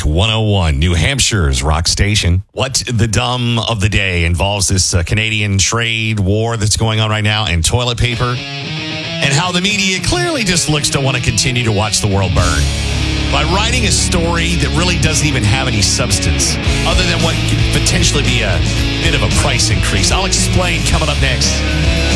Rock 101, New Hampshire's rock station. What the dumb of the day involves this Canadian trade war that's going on right now and toilet paper, and how the media clearly just looks to want to continue to watch the world burn by writing a story that really doesn't even have any substance other than what could potentially be a bit of a price increase. I'll explain coming up next.